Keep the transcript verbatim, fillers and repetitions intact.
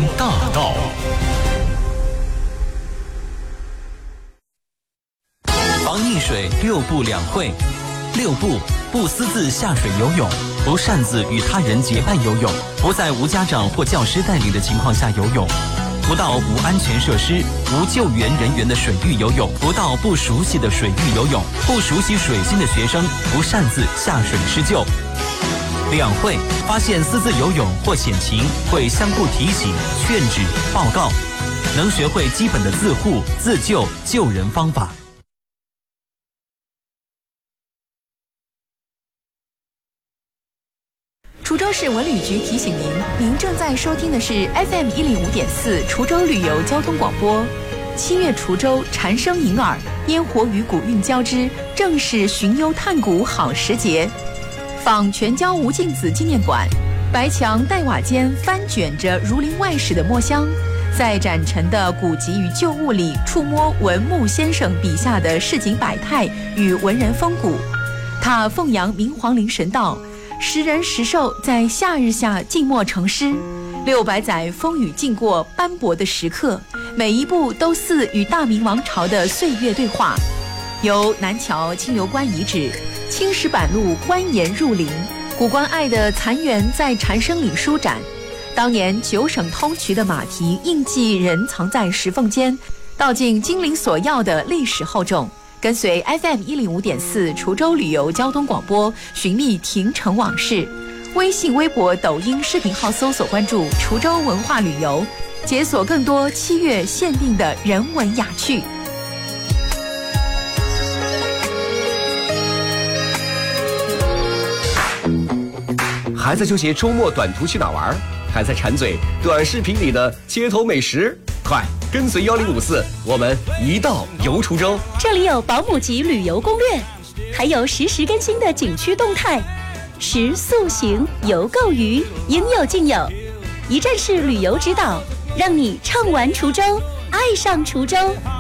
大道。防溺水六不两会。六不：不私自下水游泳，不擅自与他人结伴游泳，不在无家长或教师带领的情况下游泳，不到无安全设施、无救援人员的水域游泳，不到不熟悉的水域游泳，不熟悉水性的学生不擅自下水施救。两会：发现私自游泳或险情，会相互提醒、劝止、报告，能学会基本的自护、自救、救人方法。 滁州市文旅局提醒您，您正在收听的是 F M 一零五点四滁州旅游交通广播。七月滁州蝉声迎耳，烟火与古韵交织，正是寻幽探古好时节。仿全椒吴敬梓纪念馆，白墙黛瓦间翻卷着儒林外史的墨香，在展陈的古籍与旧物里触摸文牧先生笔下的市井百态与文人风骨。他奉扬明皇陵神道，时人时兽在夏日下静默成诗，六百载风雨经过斑驳的时刻，每一步都似与大明王朝的岁月对话。由南桥清流关遗址、青石板路蜿蜒入林，古关隘的残垣在蝉声里舒展。当年九省通衢的马蹄印记人藏在石缝间，道尽金陵索要的历史厚重。跟随 F M 一零五点四滁州旅游交通广播，寻觅亭城往事。微信、微博、抖音视频号搜索关注滁州文化旅游，解锁更多七月限定的人文雅趣。 还在纠结周末短途去哪玩？还在馋嘴短视频里的街头美食？快跟随幺零五四，我们一道游滁州。 这里有保姆级旅游攻略，还有实时更新的景区动态，食宿行游购娱应有尽有，一站式旅游指导，让你畅玩滁州，爱上滁州。